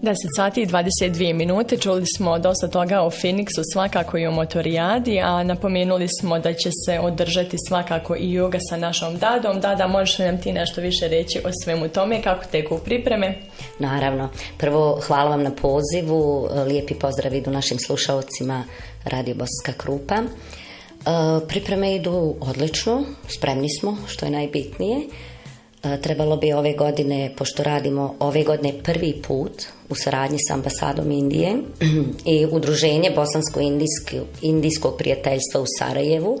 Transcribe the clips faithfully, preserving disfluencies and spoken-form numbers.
deset sati i dvadeset dvije minute, čuli smo dosta toga o Phoenixu, svakako i o motorijadi, a napomenuli smo da će se održati svakako i yoga sa našom Dadom. Dada, možeš li nam ti nešto više reći o svemu tome, kako teku pripreme? Naravno. Prvo, hvala vam na pozivu, lijepi pozdrav idu našim slušalcima Radio Bosanska Krupa. Pripreme idu odlično, spremni smo, što je najbitnije. Trebalo bi ove godine, pošto radimo ove godine prvi put u saradnji s ambasadom Indije i udruženje Bosansko-indijskog prijateljstva u Sarajevu,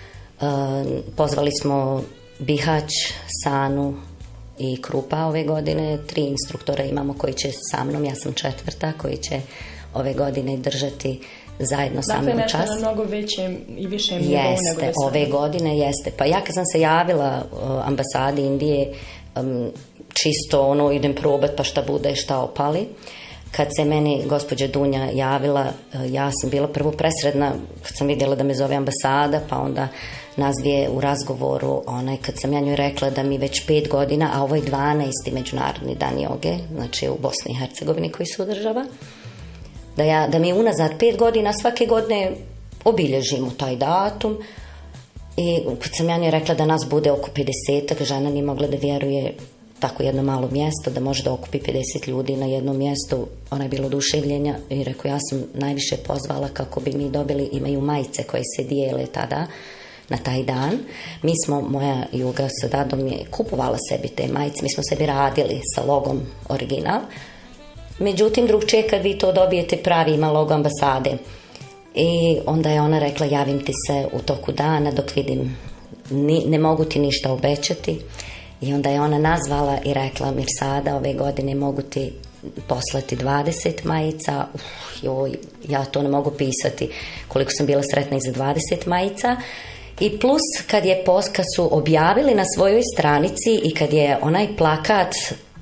pozvali smo Bihać, Sanu i Krupa ove godine. Tri instruktora imamo koji će sa mnom, ja sam četvrta, koji će ove godine držati zajedno sa mnom čas. Dakle, nešto na mnogo većem i višem nivou nego do sada. Jeste, ove godine jeste. Pa ja kad sam se javila ambasadi Indije, um, čisto ono, idem probat pa šta bude, šta opali. Kad se meni gospođa Dunja javila, ja sam bila prvo presredna kad sam vidjela da me zove ambasada, pa onda nas dvije u razgovoru, onaj, kad sam ja njoj rekla da mi već pet godina, a ovo je dvanaesti međunarodni dan joge, znači u Bosni i Hercegovini koji se održava, Da, ja, da mi unazad pet godina svake godine obilježimo taj datum. I kad sam ja njoj rekla da nas bude oko pedesetak, žena nije mogla da vjeruje tako jedno malo mjesto, da može da okupi pedeset ljudi na jednom mjestu. Ona je bila oduševljenja i rekao, ja sam najviše pozvala kako bi mi dobili, imaju majice koje se dijele tada na taj dan. Mi smo, moja Juga sa Dadom je kupovala sebi te majice, mi smo sebi radili sa logom original. Međutim, drugčije kad vi to dobijete pravi, ima logo ambasade. I onda je ona rekla, javim ti se u toku dana dok vidim, ni, ne mogu ti ništa obećati. I onda je ona nazvala i rekla, Mirsada, ove godine mogu ti poslati dvadeset majica. Uf, joj, ja to ne mogu pisati koliko sam bila sretna i za dvadeset majica. I plus kad je kad su objavili na svojoj stranici i kad je onaj plakat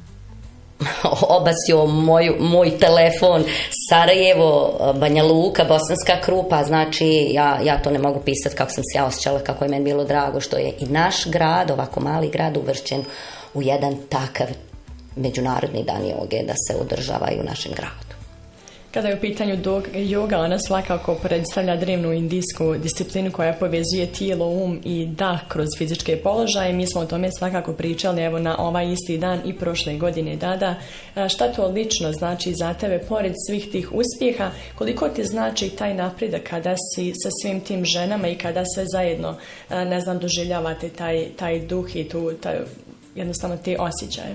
obasio moju, moj telefon, Sarajevo, Banja Luka, Bosanska Krupa, znači ja, ja to ne mogu pisati kako sam se ja osjećala, kako je meni bilo drago što je i naš grad, ovako mali grad, uvršćen u jedan takav međunarodni dan joge da se održava i u našem gradu. Kada je u pitanju joga, ona svakako predstavlja drevnu indijsku disciplinu koja povezuje tijelo, um i dah kroz fizičke položaje. Mi smo o tome svakako pričali evo na ovaj isti dan i prošle godine. Dada, šta to lično znači za tebe pored svih tih uspjeha? Koliko ti znači taj napredak kada si sa svim tim ženama i kada sve zajedno, ne znam, doživljavate taj, taj duh i tu, taj, jednostavno te osjećaje?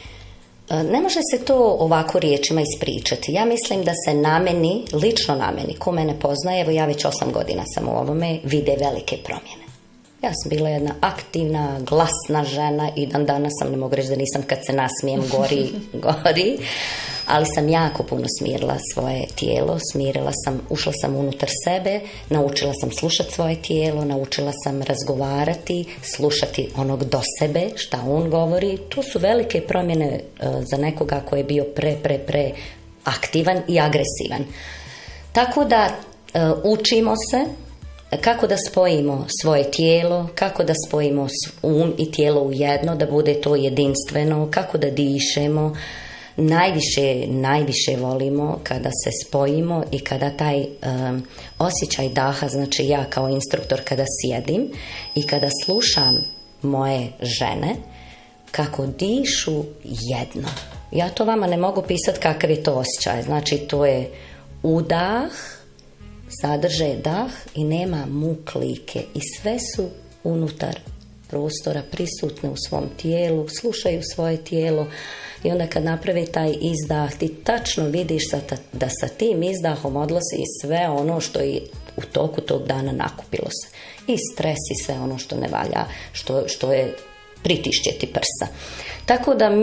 Ne može se to ovako riječima ispričati. Ja mislim da se na meni, lično na meni, ko mene poznaje, evo ja već osam godina sam u ovome, vide velike promjene. Ja sam bila jedna aktivna, glasna žena i dan danas sam, ne mogu reći da nisam, kad se nasmijem gori, gori, ali sam jako puno smirila svoje tijelo, smirila sam, ušla sam unutar sebe, naučila sam slušati svoje tijelo, naučila sam razgovarati, slušati onog do sebe, šta on govori. To su velike promjene uh, za nekoga koji je bio pre, pre, pre aktivan i agresivan. Tako da uh, učimo se kako da spojimo svoje tijelo, kako da spojimo um i tijelo u jedno, da bude to jedinstveno, kako da dišemo. Najviše, najviše volimo kada se spojimo i kada taj um, osjećaj daha, znači ja kao instruktor kada sjedim i kada slušam moje žene kako dišu jedno. Ja to vama ne mogu pisati kakav je to osjećaj. Znači to je udah, sadrže dah i nema muklike i sve su unutar prostora prisutne u svom tijelu, slušaju svoje tijelo i onda kad napravi taj izdah ti tačno vidiš da sa tim izdahom odlazi sve ono što je u toku tog dana nakupilo se. I stres i sve ono što ne valja, što, što je pritišće ti prsa. Tako da